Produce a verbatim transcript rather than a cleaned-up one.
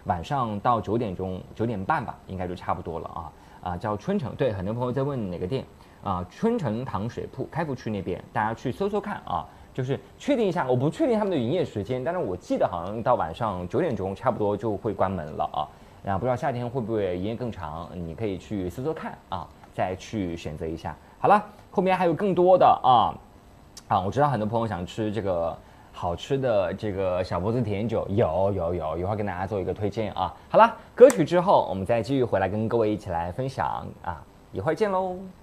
晚上到九点钟、九点半吧，应该就差不多了啊啊，叫春城，对，很多朋友在问哪个店啊，春城糖水铺，开福区那边，大家去搜搜看啊。就是确定一下，我不确定他们的营业时间，但是我记得好像到晚上九点钟差不多就会关门了啊。然后不知道夏天会不会营业更长，你可以去搜搜看啊，再去选择一下。好了，后面还有更多的啊啊，我知道很多朋友想吃这个好吃的这个小脖子甜酒，有有有，一会儿跟大家做一个推荐啊。好了，歌曲之后我们再继续回来跟各位一起来分享啊，一会儿见喽。